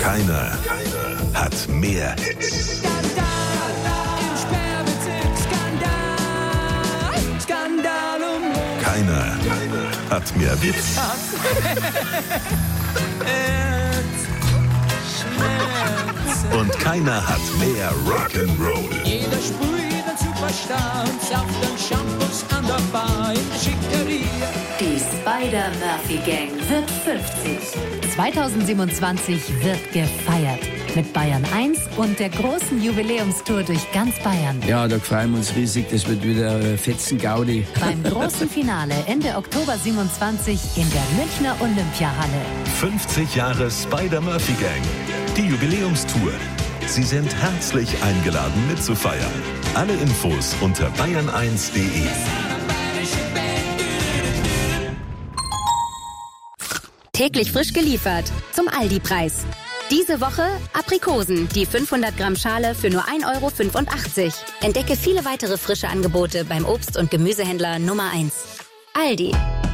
Keiner hat mehr Hits. Keiner hat mehr Witz. Und keiner hat mehr Rock'n'Roll. Jeder sprüht einen Superstar und sauft den Shampoos an der Bar in der Schickeria. Die Spider-Murphy-Gang wird 50. 2027 wird gefeiert. Mit Bayern 1 und der großen Jubiläumstour durch ganz Bayern. Ja, da freuen wir uns riesig. Das wird wieder Fetzen-Gaudi. Beim großen Finale Ende Oktober 27 in der Münchner Olympiahalle. 50 Jahre Spider-Murphy-Gang. Die Jubiläumstour. Sie sind herzlich eingeladen mitzufeiern. Alle Infos unter bayern1.de. Täglich frisch geliefert zum Aldi-Preis. Diese Woche Aprikosen, die 500 Gramm Schale für nur 1,85 €. Entdecke viele weitere frische Angebote beim Obst- und Gemüsehändler Nummer 1. Aldi.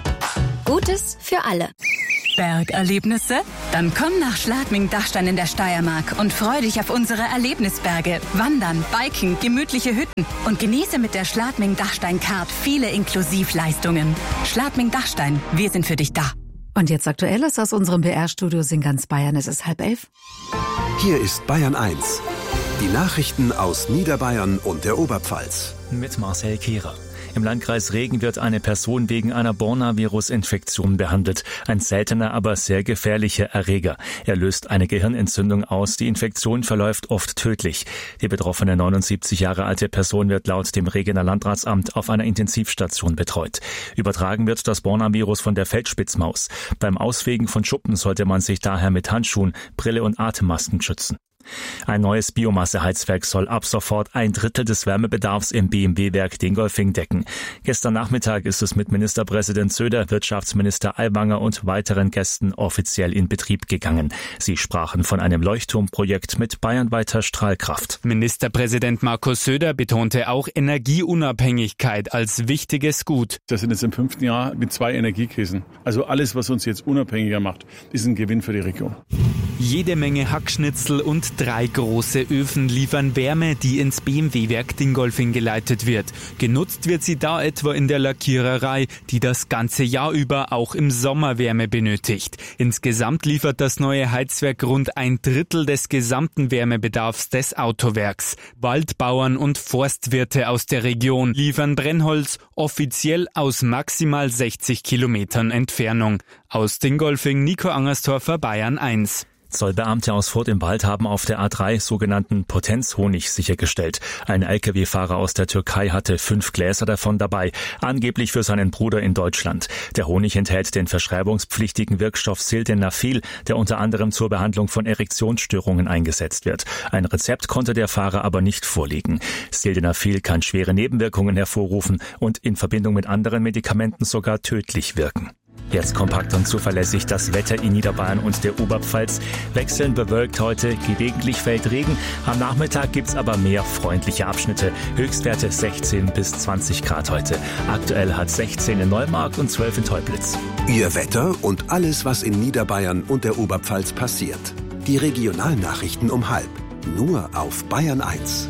Gutes für alle. Bergerlebnisse? Dann komm nach Schladming-Dachstein in der Steiermark und freu dich auf unsere Erlebnisberge. Wandern, Biken, gemütliche Hütten und genieße mit der Schladming-Dachstein-Card viele Inklusivleistungen. Schladming-Dachstein, wir sind für dich da. Und jetzt Aktuelles aus unserem BR-Studios in ganz Bayern. Es ist 10:30. Hier ist Bayern 1. Die Nachrichten aus Niederbayern und der Oberpfalz. Mit Marcel Kehrer. Im Landkreis Regen wird eine Person wegen einer Borna-Virus-Infektion behandelt. Ein seltener, aber sehr gefährlicher Erreger. Er löst eine Gehirnentzündung aus. Die Infektion verläuft oft tödlich. Die betroffene 79 Jahre alte Person wird laut dem Regener Landratsamt auf einer Intensivstation betreut. Übertragen wird das Borna-Virus von der Feldspitzmaus. Beim Ausfegen von Schuppen sollte man sich daher mit Handschuhen, Brille und Atemmasken schützen. Ein neues Biomasseheizwerk soll ab sofort 1/3 des Wärmebedarfs im BMW-Werk Dingolfing decken. Gestern Nachmittag ist es mit Ministerpräsident Söder, Wirtschaftsminister Aiwanger und weiteren Gästen offiziell in Betrieb gegangen. Sie sprachen von einem Leuchtturmprojekt mit bayernweiter Strahlkraft. Ministerpräsident Markus Söder betonte auch Energieunabhängigkeit als wichtiges Gut. Wir sind jetzt im 5. Jahr mit 2 Energiekrisen. Also alles, was uns jetzt unabhängiger macht, ist ein Gewinn für die Region. Jede Menge Hackschnitzel und 3 große Öfen liefern Wärme, die ins BMW-Werk Dingolfing geleitet wird. Genutzt wird sie da etwa in der Lackiererei, die das ganze Jahr über auch im Sommer Wärme benötigt. Insgesamt liefert das neue Heizwerk rund 1/3 des gesamten Wärmebedarfs des Autowerks. Waldbauern und Forstwirte aus der Region liefern Brennholz, offiziell aus maximal 60 Kilometern Entfernung. Aus Dingolfing, Nico Angerstorfer, Bayern 1. Zollbeamte aus Furth im Wald haben auf der A3 sogenannten Potenzhonig sichergestellt. Ein Lkw-Fahrer aus der Türkei hatte 5 Gläser davon dabei, angeblich für seinen Bruder in Deutschland. Der Honig enthält den verschreibungspflichtigen Wirkstoff Sildenafil, der unter anderem zur Behandlung von Erektionsstörungen eingesetzt wird. Ein Rezept konnte der Fahrer aber nicht vorlegen. Sildenafil kann schwere Nebenwirkungen hervorrufen und in Verbindung mit anderen Medikamenten sogar tödlich wirken. Jetzt kompakt und zuverlässig das Wetter in Niederbayern und der Oberpfalz. Wechselnd bewölkt heute, gelegentlich fällt Regen. Am Nachmittag gibt's aber mehr freundliche Abschnitte. Höchstwerte 16 bis 20 Grad heute. Aktuell hat 16 in Neumarkt und 12 in Teublitz. Ihr Wetter und alles, was in Niederbayern und der Oberpfalz passiert. Die Regionalnachrichten um 12:30. Nur auf Bayern 1.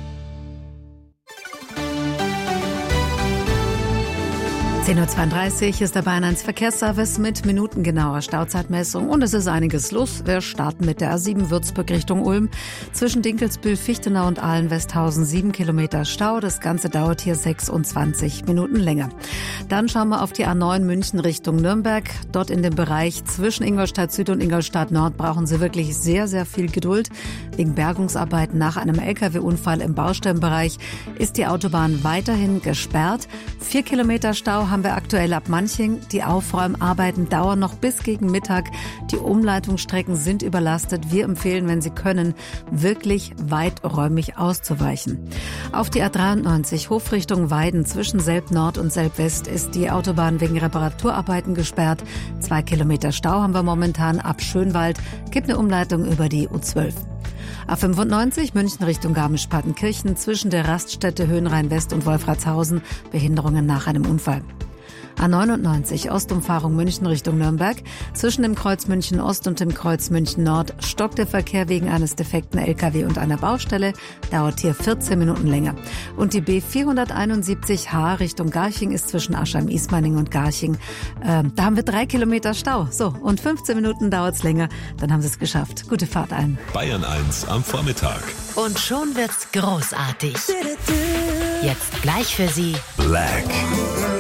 10:32 Uhr ist der Bayern 1 Verkehrsservice mit minutengenauer Stauzeitmessung und es ist einiges los. Wir starten mit der A7 Würzburg Richtung Ulm. Zwischen Dinkelsbühl, Fichtenau und Ahlen-Westhausen 7 Kilometer Stau. Das Ganze dauert hier 26 Minuten länger. Dann schauen wir auf die A9 München Richtung Nürnberg. Dort in dem Bereich zwischen Ingolstadt Süd und Ingolstadt Nord brauchen Sie wirklich sehr, sehr viel Geduld. Wegen Bergungsarbeiten nach einem Lkw-Unfall im Baustellenbereich ist die Autobahn weiterhin gesperrt. 4 Kilometer Stau haben wir aktuell ab Manching. Die Aufräumarbeiten dauern noch bis gegen Mittag. Die Umleitungsstrecken sind überlastet. Wir empfehlen, wenn Sie können, wirklich weiträumig auszuweichen. Auf die A93 Hofrichtung Weiden zwischen Selb-Nord und Selb-West ist die Autobahn wegen Reparaturarbeiten gesperrt. 2 Kilometer Stau haben wir momentan ab Schönwald. Gibt eine Umleitung über die U12. A95 München Richtung Garmisch-Partenkirchen zwischen der Raststätte Höhenrhein-West und Wolfratshausen. Behinderungen nach einem Unfall. A99 Ostumfahrung München Richtung Nürnberg. Zwischen dem Kreuz München Ost und dem Kreuz München Nord stockt der Verkehr wegen eines defekten LKW und einer Baustelle. Dauert hier 14 Minuten länger. Und die B471H Richtung Garching ist zwischen Aschheim-Ismaning und Garching. Da haben wir 3 Kilometer Stau. So, und 15 Minuten dauert's länger. Dann haben sie es geschafft. Gute Fahrt allen. Bayern 1 am Vormittag. Und schon wird's großartig. Jetzt gleich für Sie Black.